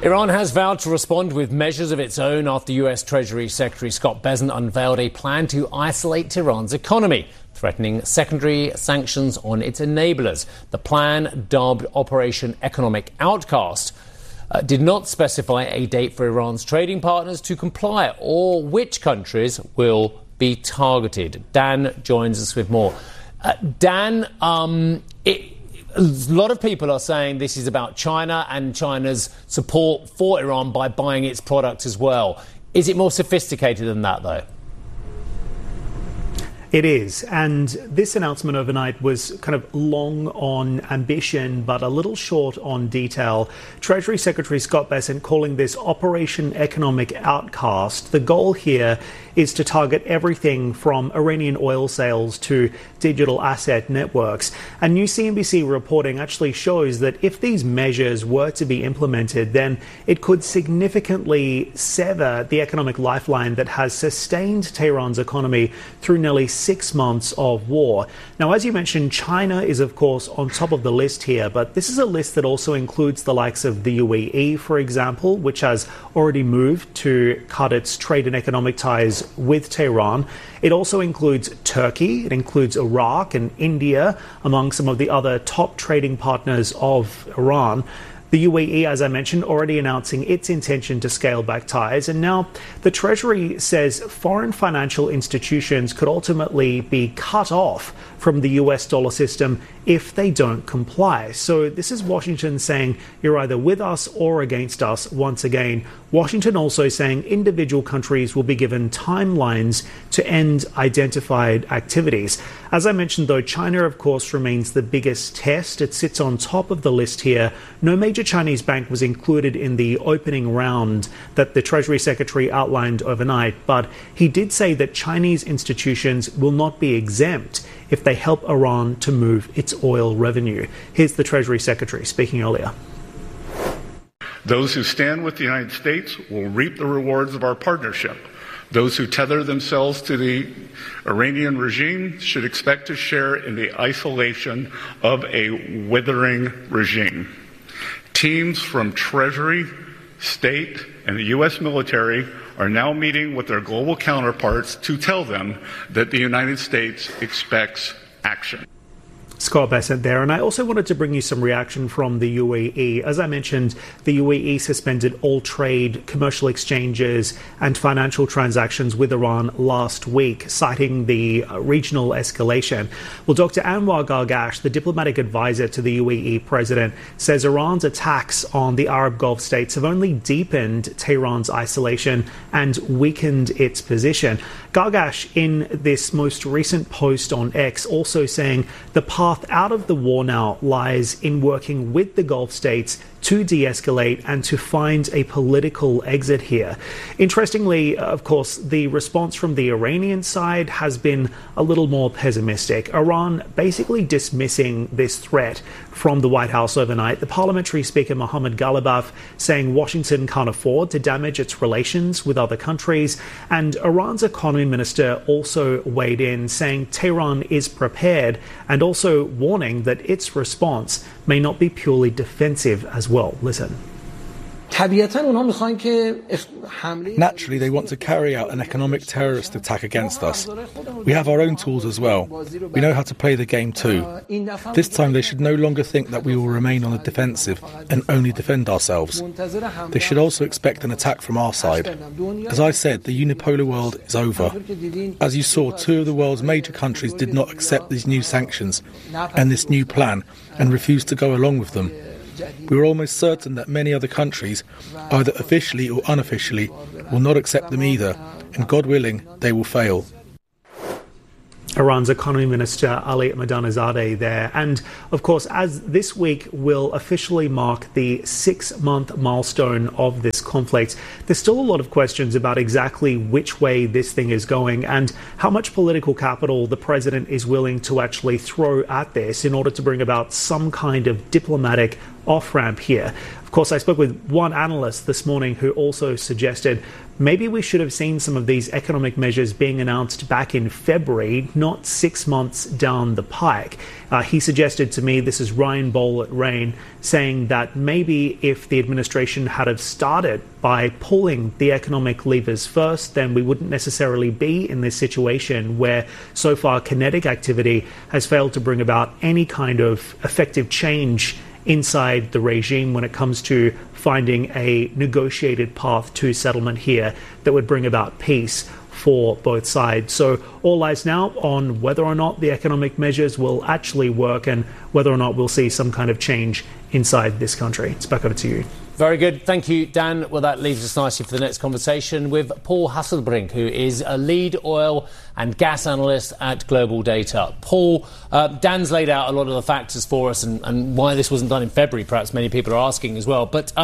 Iran has vowed to respond with measures of its own after US Treasury Secretary Scott Bessent unveiled a plan to isolate Tehran's economy, threatening secondary sanctions on its enablers. The plan, dubbed Operation Economic Outcast, did not specify a date for Iran's trading partners to comply or which countries will be targeted. Dan joins us with more. Dan, a lot of people are saying this is about China and China's support for Iran by buying its products as well. Is it more sophisticated than that, though? It is, and this announcement overnight was kind of long on ambition but a little short on detail. Treasury Secretary Scott Bessent calling this Operation Economic Outcast. The goal here is to target everything from Iranian oil sales to digital asset networks. And new CNBC reporting actually shows that if these measures were to be implemented, then it could significantly sever the economic lifeline that has sustained Tehran's economy through nearly 6 months of war. Now, as you mentioned, China is, of course, on top of the list here, but this is a list that also includes the likes of the UAE, for example, which has already moved to cut its trade and economic ties with Tehran. It also includes Turkey, it includes Iraq and India, among some of the other top trading partners of Iran. The UAE, as I mentioned, already announcing its intention to scale back ties. And now the Treasury says foreign financial institutions could ultimately be cut off from the US dollar system if they don't comply. So this is Washington saying you're either with us or against us once again. Washington also saying individual countries will be given timelines to end identified activities. As I mentioned, though, China, of course, remains the biggest test. It sits on top of the list here. No major Chinese bank was included in the opening round that the Treasury Secretary outlined overnight, but he did say that Chinese institutions will not be exempt if they help Iran to move its oil revenue. Here's the Treasury Secretary speaking earlier. Those who stand with the United States will reap the rewards of our partnership. Those who tether themselves to the Iranian regime should expect to share in the isolation of a withering regime. Teams from Treasury, State, and the U.S. military are now meeting with their global counterparts to tell them that the United States expects action. Scott Bessent there. And I also wanted to bring you some reaction from the UAE. As I mentioned, the UAE suspended all trade, commercial exchanges and financial transactions with Iran last week, citing the regional escalation. Well, Dr. Anwar Gargash, the diplomatic advisor to the UAE president, says Iran's attacks on the Arab Gulf states have only deepened Tehran's isolation and weakened its position. Gargash, in this most recent post on X, also saying the path out of the war now lies in working with the Gulf states to de-escalate and to find a political exit here. Interestingly, of course, the response from the Iranian side has been a little more pessimistic. Iran basically dismissing this threat from the White House overnight. The parliamentary speaker Mohammad Ghalibaf saying Washington can't afford to damage its relations with other countries. And Iran's economy minister also weighed in, saying Tehran is prepared and also warning that its response may not be purely defensive as well. Listen. Naturally, they want to carry out an economic terrorist attack against us. We have our own tools as well. We know how to play the game too. This time they should no longer think that we will remain on the defensive and only defend ourselves. They should also expect an attack from our side. As I said, the unipolar world is over. As you saw, 2 of the world's major countries did not accept these new sanctions and this new plan and refused to go along with them. We were almost certain that many other countries, either officially or unofficially, will not accept them either, and God willing, they will fail. Iran's economy minister Ali Madannizadeh there. And of course, as this week will officially mark the 6-month milestone of this conflict, there's still a lot of questions about exactly which way this thing is going and how much political capital the president is willing to actually throw at this in order to bring about some kind of diplomatic off-ramp here. Of course, I spoke with one analyst this morning who also suggested maybe we should have seen some of these economic measures being announced back in February, not 6 months down the pike. He suggested to me, this is Ryan Bowl at RAIN, saying that maybe if the administration had have started by pulling the economic levers first, then we wouldn't necessarily be in this situation where so far kinetic activity has failed to bring about any kind of effective change inside the regime when it comes to finding a negotiated path to settlement here that would bring about peace for both sides. So all lies now on whether or not the economic measures will actually work and whether or not we'll see some kind of change inside this country. It's back over to you. Very good. Thank you, Dan. Well, that leaves us nicely for the next conversation with Paul Hasselbrink, who is a lead oil and gas analyst at Global Data. Paul, Dan's laid out a lot of the factors for us and why this wasn't done in February, perhaps many people are asking as well. But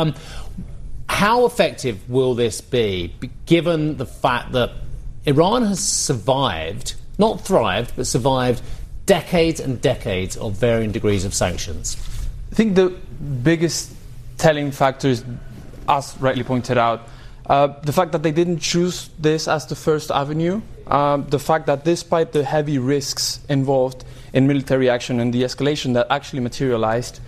how effective will this be, given the fact that Iran has survived, not thrived, but survived decades and decades of varying degrees of sanctions? I think the biggest telling factors, as rightly pointed out, the fact that they didn't choose this as the first avenue, the fact that despite the heavy risks involved in military action and the escalation that actually materialized,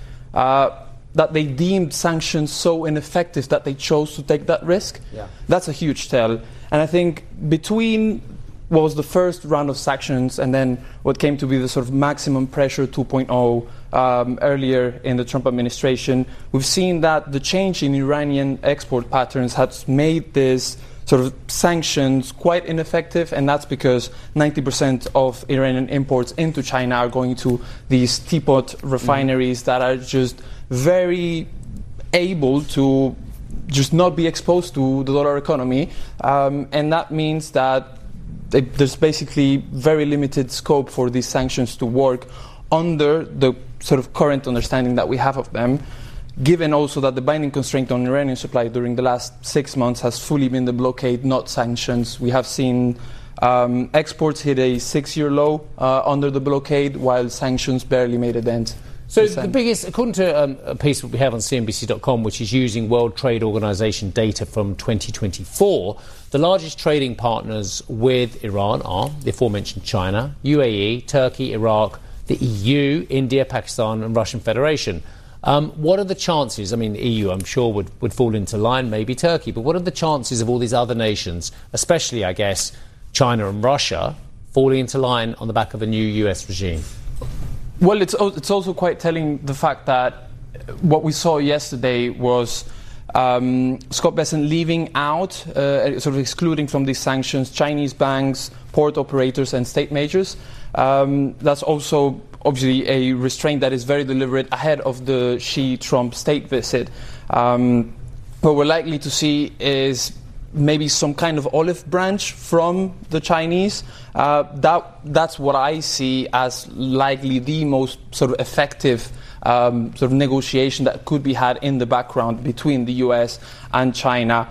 that they deemed sanctions so ineffective that they chose to take that risk. Yeah. That's a huge tell. And I think between what was the first round of sanctions and then what came to be the sort of maximum pressure 2.0 earlier in the Trump administration, we've seen that the change in Iranian export patterns has made this sort of sanctions quite ineffective, and that's because 90% of Iranian imports into China are going to these teapot refineries that are just very able to just not be exposed to the dollar economy, and that means that there's basically very limited scope for these sanctions to work under the sort of current understanding that we have of them, given also that the binding constraint on Iranian supply during the last 6 months has fully been the blockade, not sanctions. We have seen exports hit a 6-year low under the blockade, while sanctions barely made a dent. So the biggest, according to a piece that we have on CNBC.com, which is using World Trade Organization data from 2024, the largest trading partners with Iran are the aforementioned China, UAE, Turkey, Iraq, the EU, India, Pakistan and Russian Federation. What are the chances? I mean, the EU, I'm sure, would fall into line, maybe Turkey, but what are the chances of all these other nations, especially, I guess, China and Russia, falling into line on the back of a new US regime? Well, it's also quite telling the fact that what we saw yesterday was Scott Bessent leaving out, sort of excluding from these sanctions, Chinese banks, port operators and state majors. That's also obviously a restraint that is very deliberate ahead of the Xi-Trump state visit. What we're likely to see is maybe some kind of olive branch from the Chinese. That's what I see as likely the most sort of effective sort of negotiation that could be had in the background between the US and China.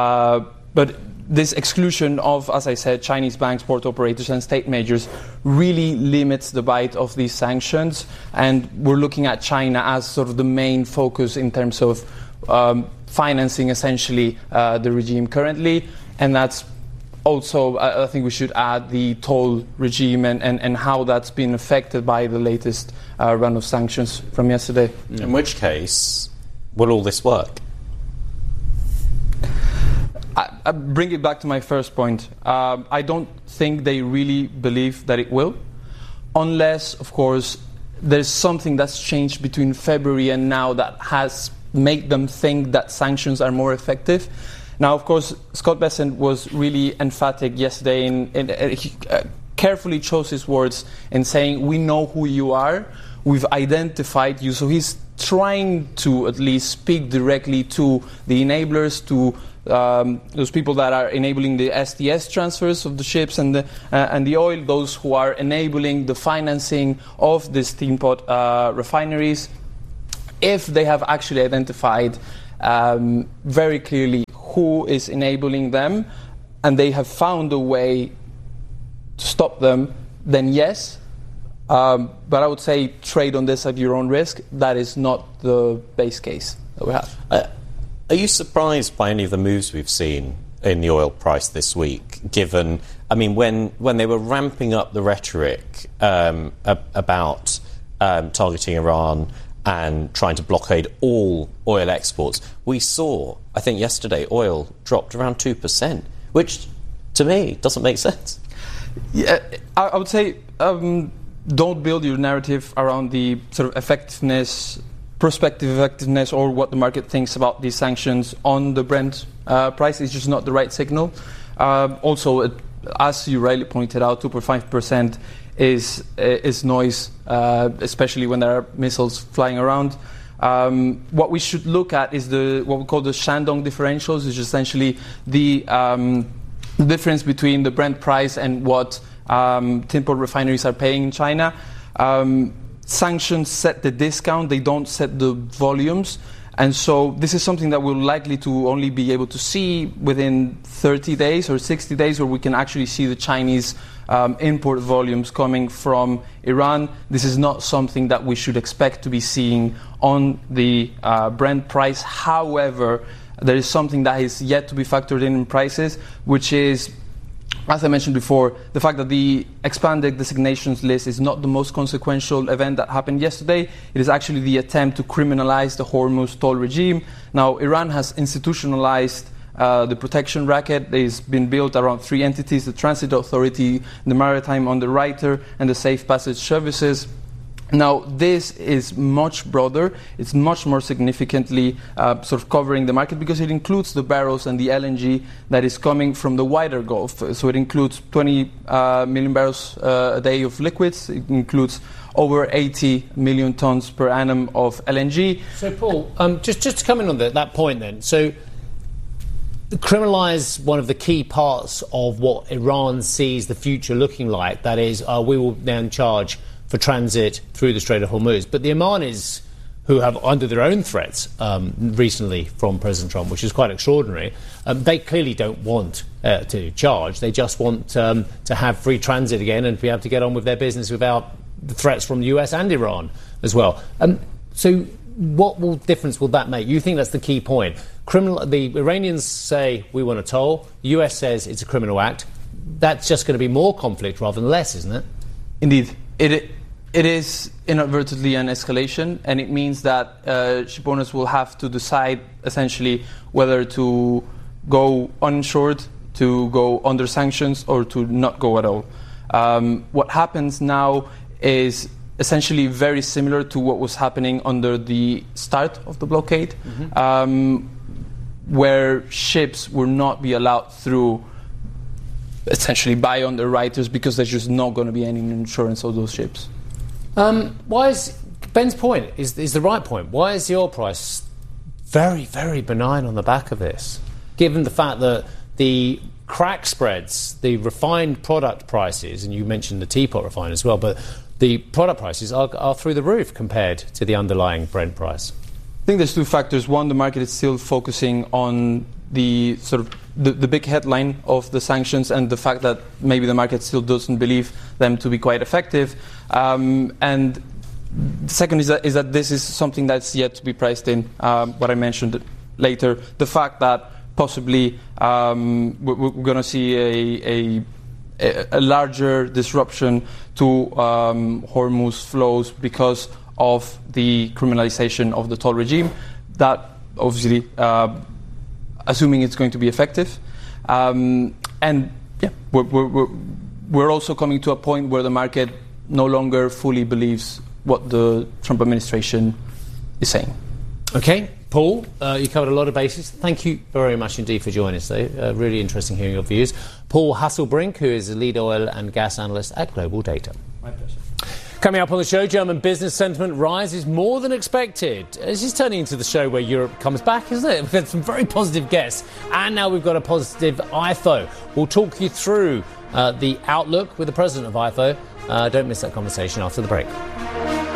But this exclusion of, as I said, Chinese banks, port operators and state majors really limits the bite of these sanctions. And we're looking at China as sort of the main focus in terms of financing essentially the regime currently. And that's also, I think we should add the toll regime and how that's been affected by the latest round of sanctions from yesterday. In which case, will all this work? I bring it back to my first point. I don't think they really believe that it will, unless, of course, there's something that's changed between February and now that has made them think that sanctions are more effective. Now, of course, Scott Bessent was really emphatic yesterday and he carefully chose his words in saying, we know who you are, we've identified you. So he's trying to at least speak directly to the enablers, to those people that are enabling the STS transfers of the ships and the oil, those who are enabling the financing of these teapot refineries, if they have actually identified very clearly who is enabling them and they have found a way to stop them, then yes, But I would say trade on this at your own risk. That is not the base case that we have. Are you surprised by any of the moves we've seen in the oil price this week, given, I mean, when they were ramping up the rhetoric about targeting Iran and trying to blockade all oil exports, we saw, I think yesterday, oil dropped around 2%, which to me doesn't make sense. Yeah, I would say don't build your narrative around the sort of effectiveness, prospective effectiveness, or what the market thinks about these sanctions on the Brent price. Is just not the right signal. Also, as you rightly pointed out, 2.5% is noise, especially when there are missiles flying around. What we should look at is what we call the Shandong differentials, which is essentially the difference between the Brent price and what tin-pot refineries are paying in China. Sanctions set the discount, they don't set the volumes. And so this is something that we're likely to only be able to see within 30 days or 60 days, where we can actually see the Chinese import volumes coming from Iran. This is not something that we should expect to be seeing on the Brent price. However, there is something that is yet to be factored in prices, which is, as I mentioned before, the fact that the expanded designations list is not the most consequential event that happened yesterday. It is actually the attempt to criminalize the Hormuz toll regime. Now, Iran has institutionalized the protection racket. It's been built around three entities: the Transit Authority, the Maritime Underwriter, and the Safe Passage Services. Now, this is much broader. It's much more significantly sort of covering the market, because it includes the barrels and the LNG that is coming from the wider Gulf. So it includes 20 million barrels a day of liquids. It includes over 80 million tons per annum of LNG. So, Paul, just to come in on that point then. So, criminalise one of the key parts of what Iran sees the future looking like. That is, we will then charge for transit through the Strait of Hormuz. But the Omanis, who have under their own threats recently from President Trump, which is quite extraordinary, they clearly don't want to charge. They just want to have free transit again and be able to get on with their business without the threats from the US and Iran as well. So what difference will that make? You think that's the key point? The Iranians say we want a toll. The US says it's a criminal act. That's just going to be more conflict rather than less, isn't it? Indeed. It is inadvertently an escalation, and it means that shipowners will have to decide essentially whether to go uninsured, to go under sanctions, or to not go at all. What happens now is essentially very similar to what was happening under the start of the blockade, where ships will not be allowed through essentially by underwriters, because there's just not going to be any insurance of those ships. Why is Ben's point is the right point? Why is the oil price very, very benign on the back of this, given the fact that the crack spreads, the refined product prices, and you mentioned the teapot refine as well, but the product prices are through the roof compared to the underlying Brent price? I think there's two factors. One, the market is still focusing on the sort of the big headline of the sanctions, and the fact that maybe the market still doesn't believe them to be quite effective. And the second is that this is something that's yet to be priced in. What I mentioned later, the fact that possibly we're going to see a larger disruption to Hormuz flows because of the criminalization of the toll regime. That obviously, assuming it's going to be effective, and yeah, we're also coming to a point where the market no longer fully believes what the Trump administration is saying. Okay, Paul, you covered a lot of bases. Thank you very much indeed for joining us, though. Really interesting hearing your views. Paul Hasselbrink, who is a lead oil and gas analyst at Global Data. My pleasure. Coming up on the show, German business sentiment rises more than expected. This is turning into the show where Europe comes back, isn't it? We've had some very positive guests, and now we've got a positive IFO. We'll talk you through the outlook with the president of IFO. Don't miss that conversation after the break.